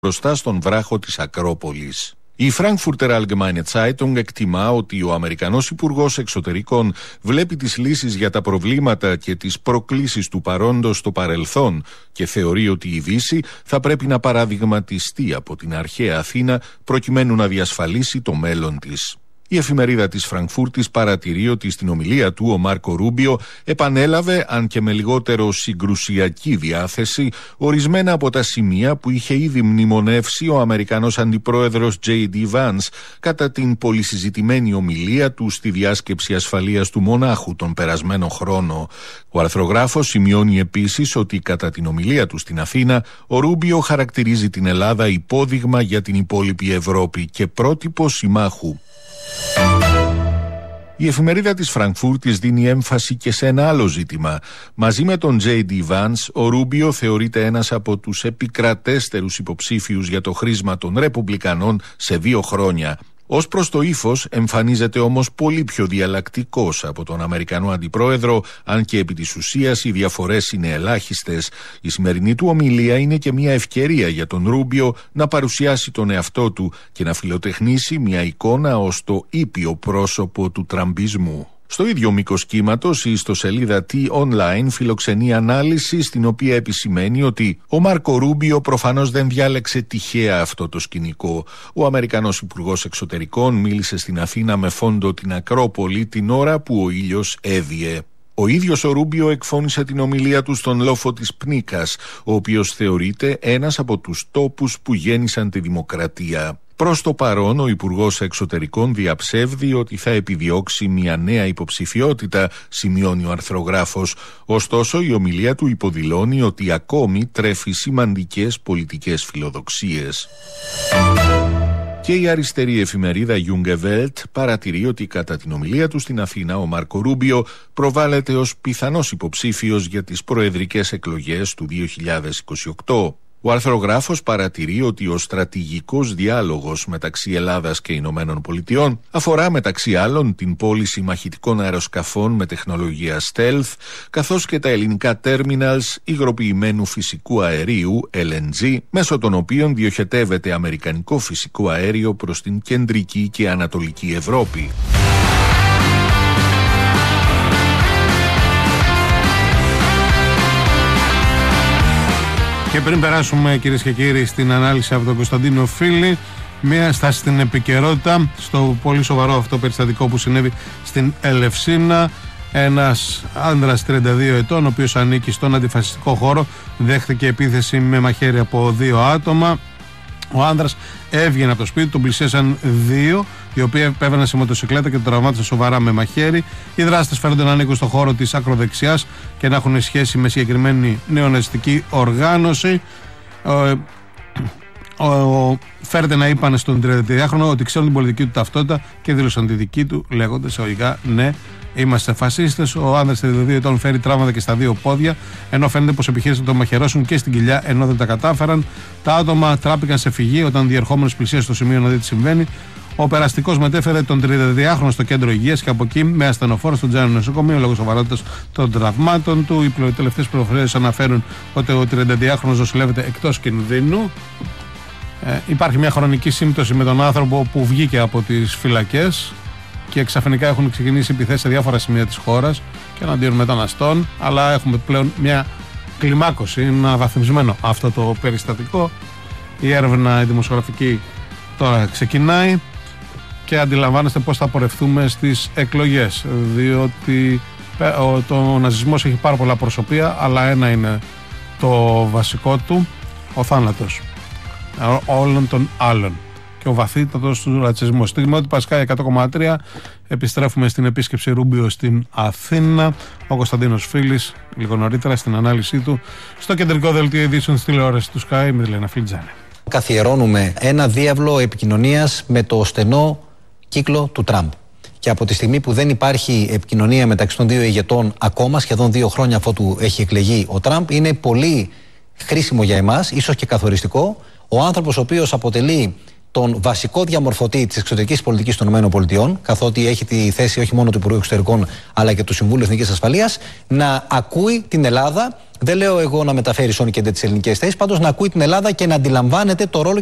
μπροστά στον βράχο της Ακρόπολης. Η Frankfurter Allgemeine Zeitung εκτιμά ότι ο Αμερικανός Υπουργός Εξωτερικών βλέπει τις λύσεις για τα προβλήματα και τις προκλήσεις του παρόντος στο παρελθόν και θεωρεί ότι η Δύση θα πρέπει να παραδειγματιστεί από την αρχαία Αθήνα προκειμένου να διασφαλίσει το μέλλον της. Η εφημερίδα της Φραγκφούρτης παρατηρεί ότι στην ομιλία του ο Μάρκο Ρούμπιο επανέλαβε, αν και με λιγότερο συγκρουσιακή διάθεση, ορισμένα από τα σημεία που είχε ήδη μνημονεύσει ο Αμερικανός Αντιπρόεδρος J.D. Vance κατά την πολυσυζητημένη ομιλία του στη διάσκεψη ασφαλείας του Μονάχου τον περασμένο χρόνο. Ο αρθρογράφος σημειώνει επίσης ότι κατά την ομιλία του στην Αθήνα, ο Ρούμπιο χαρακτηρίζει την Ελλάδα υπόδειγμα για την υπόλοιπη Ευρώπη και πρότυπο συμμάχου. Η εφημερίδα της Φραγκφούρτης δίνει έμφαση και σε ένα άλλο ζήτημα. Μαζί με τον J.D. Vance, ο Ρούμπιο θεωρείται ένας από τους επικρατέστερους υποψήφιους για το χρήσμα των Ρεπουμπλικανών σε 2 χρόνια. Ως προς το ύφος εμφανίζεται όμως πολύ πιο διαλλακτικός από τον Αμερικανό Αντιπρόεδρο, αν και επί της ουσίας οι διαφορές είναι ελάχιστες. Η σημερινή του ομιλία είναι και μια ευκαιρία για τον Ρούμπιο να παρουσιάσει τον εαυτό του και να φιλοτεχνήσει μια εικόνα ως το ήπιο πρόσωπο του τραμπισμού. Στο ίδιο μήκος κύματος, η ιστοσελίδα T-Online φιλοξενεί ανάλυση στην οποία επισημαίνει ότι ο Μάρκο Ρούμπιο προφανώς δεν διάλεξε τυχαία αυτό το σκηνικό. Ο Αμερικανός Υπουργός Εξωτερικών μίλησε στην Αθήνα με φόντο την Ακρόπολη την ώρα που ο ήλιος έδιε. Ο ίδιος ο Ρούμπιο εκφώνησε την ομιλία του στον λόφο της Πνίκας, ο οποίος θεωρείται ένας από τους τόπους που γέννησαν τη δημοκρατία. Προς το παρόν, ο Υπουργός Εξωτερικών διαψεύδει ότι θα επιδιώξει μια νέα υποψηφιότητα, σημειώνει ο αρθρογράφος. Ωστόσο, η ομιλία του υποδηλώνει ότι ακόμη τρέφει σημαντικές πολιτικές φιλοδοξίες. Και η αριστερή εφημερίδα Junge Welt παρατηρεί ότι κατά την ομιλία του στην Αθήνα ο Μάρκο Ρούμπιο προβάλλεται ως πιθανός υποψήφιος για τις προεδρικές εκλογές του 2028. Ο αρθρογράφος παρατηρεί ότι ο στρατηγικός διάλογος μεταξύ Ελλάδας και Ηνωμένων Πολιτειών αφορά μεταξύ άλλων την πώληση μαχητικών αεροσκαφών με τεχνολογία stealth, καθώς και τα ελληνικά terminals υγροποιημένου φυσικού αερίου LNG, μέσω των οποίων διοχετεύεται αμερικανικό φυσικό αέριο προς την κεντρική και ανατολική Ευρώπη. Και πριν περάσουμε, κυρίες και κύριοι, στην ανάλυση από τον Κωνσταντίνο Φίλη, μία στάση στην επικαιρότητα στο πολύ σοβαρό αυτό περιστατικό που συνέβη στην Ελευσίνα. Ένας άνδρας 32 ετών, ο οποίος ανήκει στον αντιφασιστικό χώρο, δέχτηκε επίθεση με μαχαίρι από 2 άτομα. Ο άνδρας έβγαινε από το σπίτι, τον πλησίασαν 2, οι οποίοι επέβαιναν σε μοτοσυκλέτα και τον τραυμάτισαν σοβαρά με μαχαίρι. Οι δράστες φαίνονται να ανήκουν στο χώρο της ακροδεξιάς και να έχουν σχέση με συγκεκριμένη νεοναζιστική οργάνωση. Φέρεται να είπαν στον 32χρονο ότι ξέρουν την πολιτική του ταυτότητα και δήλωσαν τη δική του, λέγοντας εισαγωγικά ναι, είμαστε φασίστες. Ο άνδρας 32 ετών φέρει τραύματα και στα 2 πόδια, ενώ φαίνεται πως επιχείρησαν να τον μαχαιρώσουν και στην κοιλιά, ενώ δεν τα κατάφεραν. Τα άτομα τράπηκαν σε φυγή όταν διερχόμενος πλησίασε στο σημείο να δει τι συμβαίνει. Ο περαστικός μετέφερε τον 32χρονο στο κέντρο υγείας και από εκεί με ασθενοφόρο στο Τζάνιο νοσοκομείο λόγω σοβαρότητας των τραυμάτων του. Οι τελευταίες πληροφορίες αναφέρουν ότι ο 32χρονος νοσηλεύεται εκτός κινδύνου. Υπάρχει μια χρονική σύμπτωση με τον άνθρωπο που βγήκε από τις φυλακές και ξαφνικά έχουν ξεκινήσει επιθέσεις σε διάφορα σημεία της χώρας και εναντίον μεταναστών, αλλά έχουμε πλέον μια κλιμάκωση, είναι αναβαθμισμένο αυτό το περιστατικό. Η έρευνα η δημοσιογραφική τώρα ξεκινάει και αντιλαμβάνεστε πώς θα πορευτούμε στις εκλογές, διότι το ναζισμός έχει πάρα πολλά προσωπία, αλλά ένα είναι το βασικό του, ο θάνατος όλων των άλλων και ο βαθύτατος του ρατσισμού. Στη Δημότη Πασκάη 100,3 επιστρέφουμε στην επίσκεψη Ρούμπιο στην Αθήνα. Ο Κωνσταντίνος Φίλης λίγο νωρίτερα στην ανάλυση του στο κεντρικό δελτίο ειδήσεων της τηλεόρασης του Sky με τη Λένα Φλιτζάνη. Καθιερώνουμε ένα διάβλο επικοινωνίας με το στενό κύκλο του Τραμπ. Και από τη στιγμή που δεν υπάρχει επικοινωνία μεταξύ των 2 ηγετών ακόμα, σχεδόν 2 χρόνια αφότου έχει εκλεγεί ο Τραμπ, είναι πολύ χρήσιμο για εμάς, ίσως και καθοριστικό, ο άνθρωπος ο οποίος αποτελεί τον βασικό διαμορφωτή της εξωτερικής πολιτικής των ΗΠΑ, καθότι έχει τη θέση όχι μόνο του Υπουργού Εξωτερικών αλλά και του Συμβούλου Εθνικής Ασφαλείας, να ακούει την Ελλάδα. Δεν λέω εγώ να μεταφέρει σώνη και τις ελληνικές θέσεις, πάντως να ακούει την Ελλάδα και να αντιλαμβάνεται το ρόλο